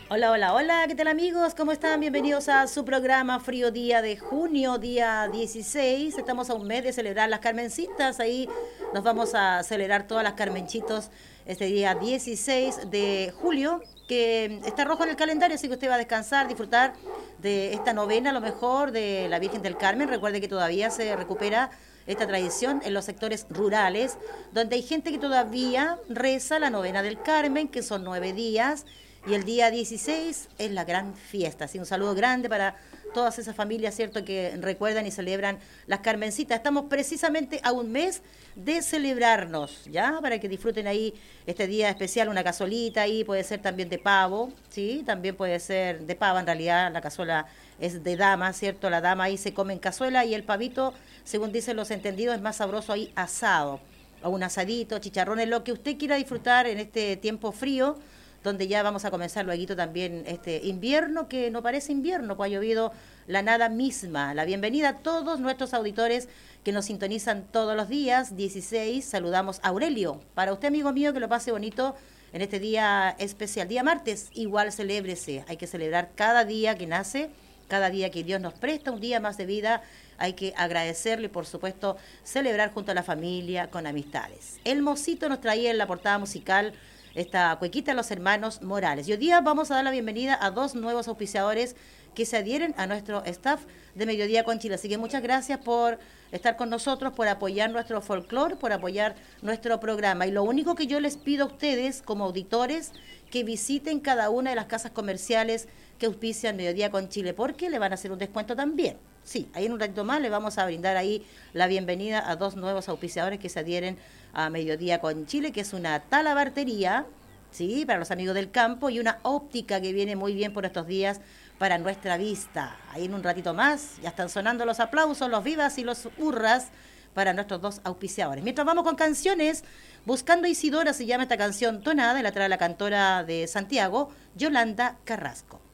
Hola, hola, hola, ¿qué tal amigos? ¿Cómo están? Bienvenidos a su programa Frío Día de Junio, día 16. Estamos a un mes de celebrar las Carmencitas. Ahí nos vamos a celebrar todas las Carmenchitos este día 16 de julio, que está rojo en el calendario, así que usted va a descansar, disfrutar de esta novena, a lo mejor, de la Virgen del Carmen. Recuerde que todavía se recupera esta tradición en los sectores rurales, donde hay gente que todavía reza la novena del Carmen, que son 9 días, y el día 16 es la gran fiesta. Así un saludo grande para todas esas familias, ¿cierto?, que recuerdan y celebran las Carmencitas. Estamos precisamente a un mes de celebrarnos, ¿ya? Para que disfruten ahí este día especial, una cazuelita ahí, puede ser también de pavo, ¿sí? También puede ser de pava, en realidad la cazuela es de dama, ¿cierto? La dama ahí se come en cazuela y el pavito, según dicen los entendidos, es más sabroso ahí asado, o un asadito, chicharrones, lo que usted quiera disfrutar en este tiempo frío, donde ya vamos a comenzar luego también este invierno, que no parece invierno, pues ha llovido la nada misma. La bienvenida a todos nuestros auditores que nos sintonizan todos los días. 16, saludamos a Aurelio. Para usted, amigo mío, que lo pase bonito en este día especial. Día martes, igual celébrese. Hay que celebrar cada día que nace, cada día que Dios nos presta, un día más de vida. Hay que agradecerle y, por supuesto, celebrar junto a la familia, con amistades. El Mocito nos traía en la portada musical esta cuequita de los hermanos Morales. Y hoy día vamos a dar la bienvenida a dos nuevos auspiciadores que se adhieren a nuestro staff de Mediodía con Chile. Así que muchas gracias por estar con nosotros, por apoyar nuestro folclore, por apoyar nuestro programa. Y lo único que yo les pido a ustedes como auditores, que visiten cada una de las casas comerciales que auspician Mediodía con Chile, porque le van a hacer un descuento también. Sí, ahí en un ratito más le vamos a brindar ahí la bienvenida a dos nuevos auspiciadores que se adhieren a Mediodía con Chile, que es una talabartería, sí, para los amigos del campo, y una óptica que viene muy bien por estos días para nuestra vista. Ahí en un ratito más ya están sonando los aplausos, los vivas y los hurras para nuestros dos auspiciadores. Mientras vamos con canciones, Buscando a Isidora se llama esta canción tonada, y la trae la cantora de Santiago, Yolanda Carrasco.